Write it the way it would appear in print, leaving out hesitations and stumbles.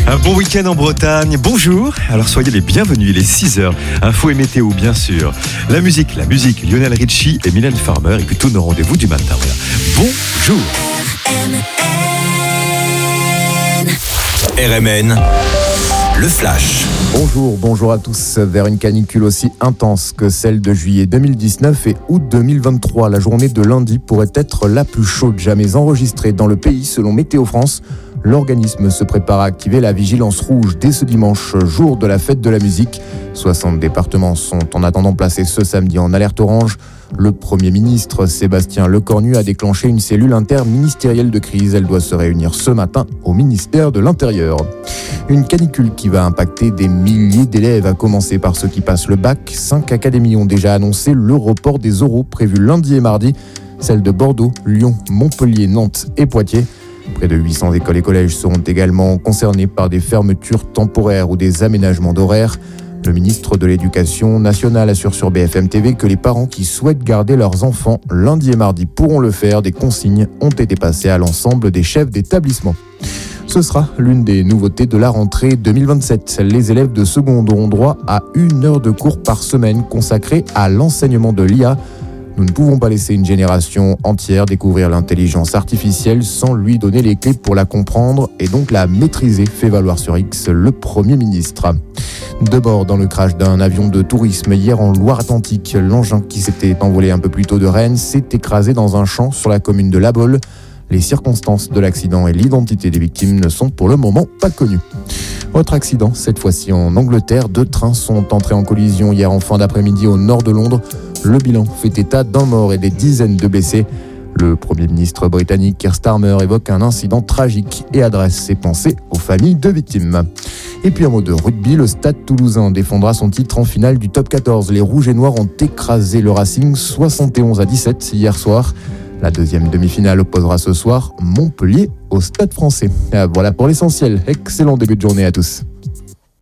Un bon week-end en Bretagne, bonjour. Alors soyez les bienvenus, il est 6h. Info et météo bien sûr. La musique, Lionel Richie et Mylène Farmer. Et puis tous nos rendez-vous du matin. Voilà. Bonjour. RMN, le flash. Bonjour à tous. Vers une canicule aussi intense que celle de juillet 2019 et août 2023, la journée de lundi pourrait être la plus chaude jamais enregistrée dans le pays selon Météo France. L'organisme se prépare à activer la vigilance rouge dès ce dimanche, jour de la fête de la musique. 60 départements sont en attendant placés ce samedi en alerte orange. Le Premier ministre Sébastien Lecornu a déclenché une cellule interministérielle de crise. Elle doit se réunir ce matin au ministère de l'Intérieur. Une canicule qui va impacter des milliers d'élèves, à commencer par ceux qui passent le bac. 5 académies ont déjà annoncé le report des oraux prévus lundi et mardi. Celles de Bordeaux, Lyon, Montpellier, Nantes et Poitiers. Près de 800 écoles et collèges seront également concernés par des fermetures temporaires ou des aménagements d'horaires. Le ministre de l'Éducation nationale assure sur BFM TV que les parents qui souhaitent garder leurs enfants lundi et mardi pourront le faire. Des consignes ont été passées à l'ensemble des chefs d'établissement. Ce sera l'une des nouveautés de la rentrée 2027. Les élèves de seconde auront droit à 1 heure de cours par semaine consacrée à l'enseignement de l'IA. Nous ne pouvons pas laisser une génération entière découvrir l'intelligence artificielle sans lui donner les clés pour la comprendre et donc la maîtriser, fait valoir sur X le Premier ministre. De bord dans le crash d'un avion de tourisme hier en Loire-Atlantique, l'engin qui s'était envolé un peu plus tôt de Rennes s'est écrasé dans un champ sur la commune de La Baule. Les circonstances de l'accident et l'identité des victimes ne sont pour le moment pas connues. Autre accident, cette fois-ci en Angleterre, 2 trains sont entrés en collision hier en fin d'après-midi au nord de Londres. Le bilan fait état d'un mort et des dizaines de blessés. Le Premier ministre britannique Keir Starmer évoque un incident tragique et adresse ses pensées aux familles de victimes. Et puis un mot de rugby, le Stade Toulousain défendra son titre en finale du Top 14. Les Rouges et Noirs ont écrasé le Racing 71-17 hier soir. La deuxième demi-finale opposera ce soir Montpellier au Stade Français. Voilà pour l'essentiel. Excellent début de journée à tous.